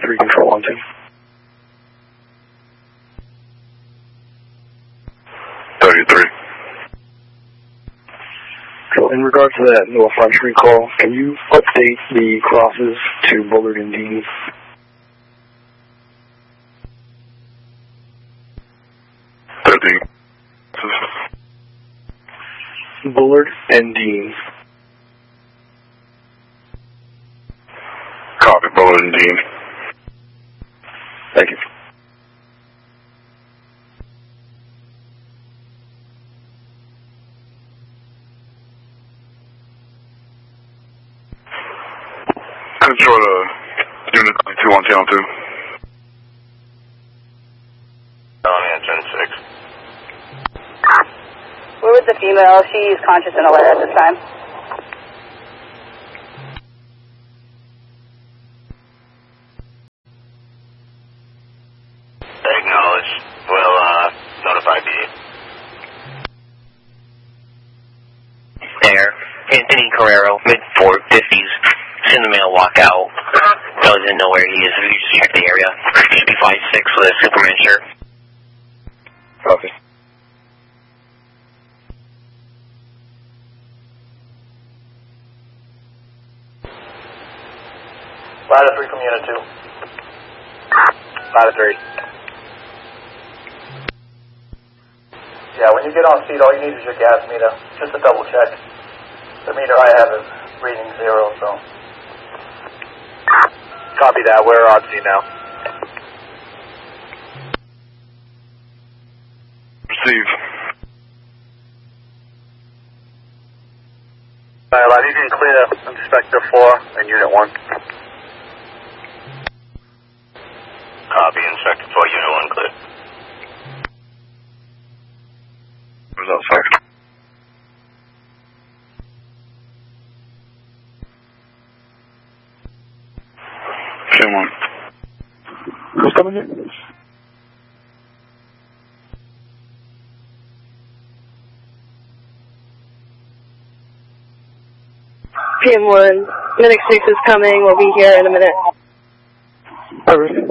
3 control on 2. So in regard to that North Front Street call, can you update the crosses to Bullard and Dean? Bullard and Dean. Copy, Bullard and Dean. Thank you. Control Unit 22 on channel 2. On engine 6. Where was the female? She's conscious and aware at this time. Acknowledge. We'll notify B. There. Anthony Carrero, mid-50s. In the mail, walk out. Doesn't know where he is. If you just check the area, should be 5'6" with a Superman shirt. Copy. Ladder 3 from Unit 2. Ladder 3. Yeah, when you get on seat, all you need is your gas meter. Just to double check. The meter I have is reading 0, so. Copy that. We're on scene now. Receive. I need you to clear Inspector 4 and Unit 1. Copy, Inspector 4, Unit 1 clear. Where's that, sir? Same one. Who's coming here? PM1, Medic 6 is coming. We'll be here in a minute. Alright.